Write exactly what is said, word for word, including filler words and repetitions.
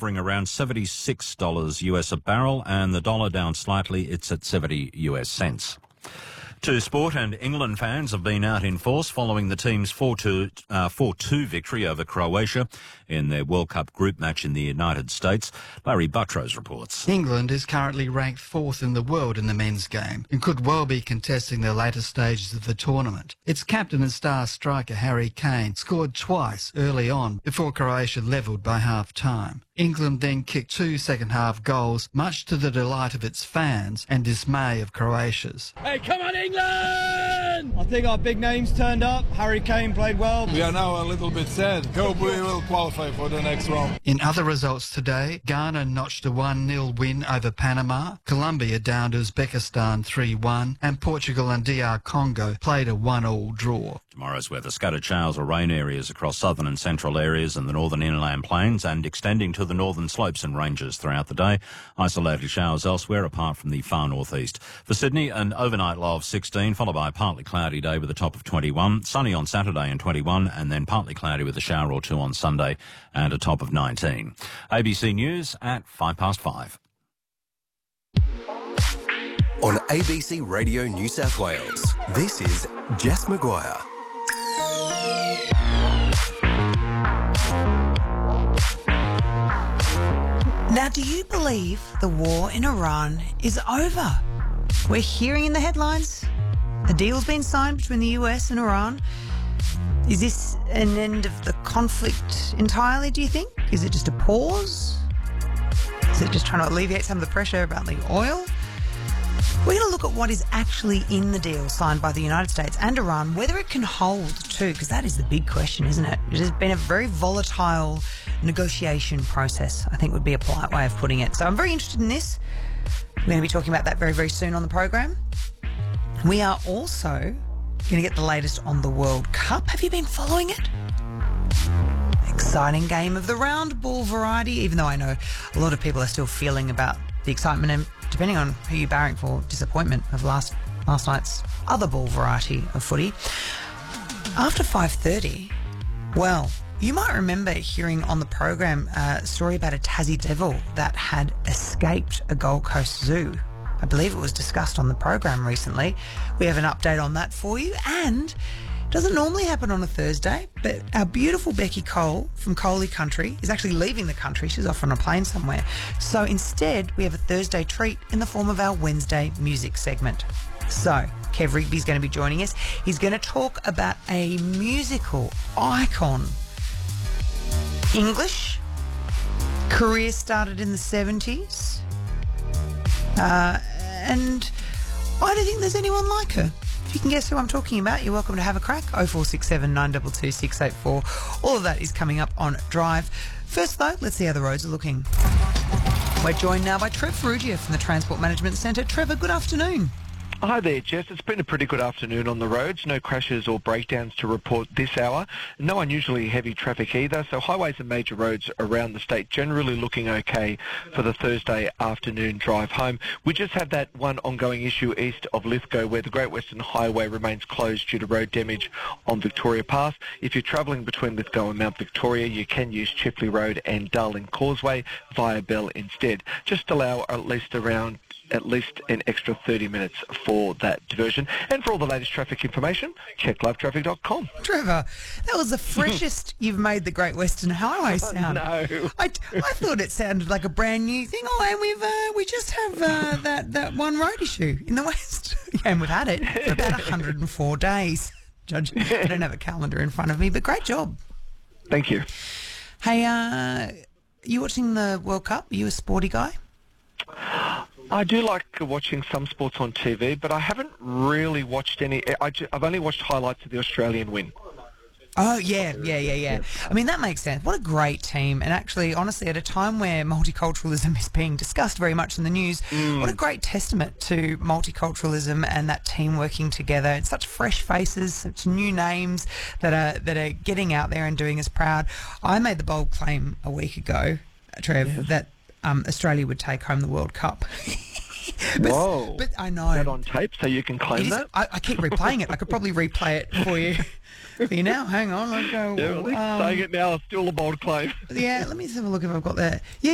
hovering around seventy-six dollars U S a barrel, and the dollar down slightly. It's at seventy U S cents. To sport, and England fans have been out in force following the team's four two uh, four two victory over Croatia in their World Cup group match in the United States. Larry Buttrose reports. England is currently ranked fourth in the world in the men's game and could well be contesting the later stages of the tournament. Its captain and star striker Harry Kane scored twice early on before Croatia levelled by half-time. England then kicked two second-half goals, much to the delight of its fans and dismay of Croatia's. Hey, come on, England! I think our big names turned up. Harry Kane played well. We are now a little bit sad. Hope we will qualify for the next round. In other results today, Ghana notched a one nil win over Panama, Colombia downed Uzbekistan three one, and Portugal and D R Congo played a one all draw. Tomorrow's weather: scattered showers or rain areas across southern and central areas and the northern inland plains, and extending to the northern slopes and ranges throughout the day. Isolated showers elsewhere apart from the far northeast. For Sydney, an overnight low of sixteen, followed by a partly cloudy day with a top of twenty-one. Sunny on Saturday and twenty-one, and then partly cloudy with a shower or two on Sunday and a top of nineteen. A B C News at five past five. On A B C Radio New South Wales, this is Jess Maguire. Now, do you believe the war in Iran is over? We're hearing in the headlines a deal's been signed between the U S and Iran. Is this an end of the conflict entirely, do you think? Is it just a pause? Is it just trying to alleviate some of the pressure about the oil? We're going to look at what is actually in the deal signed by the United States and Iran, whether it can hold too, because that is the big question, isn't it? It has been a very volatile negotiation process, I think would be a polite way of putting it. So I'm very interested in this. We're going to be talking about that very, very soon on the program. We are also going to get the latest on the World Cup. Have you been following it? Exciting game of the round ball variety, even though I know a lot of people are still feeling about the excitement and, depending on who you're barring for, disappointment of last last night's other ball variety of footy. After five thirty, well, you might remember hearing on the program a story about a Tassie devil that had escaped a Gold Coast zoo. I believe it was discussed on the program recently. We have an update on that for you, and it doesn't normally happen on a Thursday, but our beautiful Becky Cole from Coley Country is actually leaving the country. She's off on a plane somewhere. So instead, we have a Thursday treat in the form of our Wednesday music segment. So Kev Rigby's going to be joining us. He's going to talk about a musical icon. English, career started in the seventies, uh, and I don't think there's anyone like her. If you can guess who I'm talking about, you're welcome to have a crack. oh four six seven, nine two two, six eight four. All of that is coming up on Drive. First, though, let's see how the roads are looking. We're joined now by Trev Ferrugia from the Transport Management Centre. Trevor, good afternoon. Hi there, Jess. It's been a pretty good afternoon on the roads. No crashes or breakdowns to report this hour. No unusually heavy traffic either. So highways and major roads around the state generally looking okay for the Thursday afternoon drive home. We just have that one ongoing issue east of Lithgow where the Great Western Highway remains closed due to road damage on Victoria Pass. If you're travelling between Lithgow and Mount Victoria, you can use Chipley Road and Darling Causeway via Bell instead. Just allow at least around at least an extra thirty minutes for that diversion. And for all the latest traffic information, check live traffic dot com. Trevor, that was the freshest you've made the Great Western Highway sound. Oh, no. I, I thought it sounded like a brand new thing. Oh, and we've uh, we just have uh, that, that one road issue in the West. And we've had it for about one hundred four days. Judge, I don't have a calendar in front of me, but great job. Thank you. Hey, uh, you watching the World Cup? Are you a sporty guy? I do like watching some sports on T V, but I haven't really watched any. I ju- I've only watched highlights of the Australian win. Oh, yeah, yeah, yeah, yeah. I mean, that makes sense. What a great team. And actually, honestly, at a time where multiculturalism is being discussed very much in the news, mm. what a great testament to multiculturalism and that team working together. It's such fresh faces, such new names that are that are getting out there and doing us proud. I made the bold claim a week ago, Trev, yeah. that um, Australia would take home the World Cup. But, Whoa. But I know. Is that on tape so you can claim is, that? I, I keep replaying it. I could probably replay it for you. For you now. Hang on. I'll go. Yeah, well, um, saying it now is still a bold claim. Yeah, let me just have a look if I've got that. Yeah.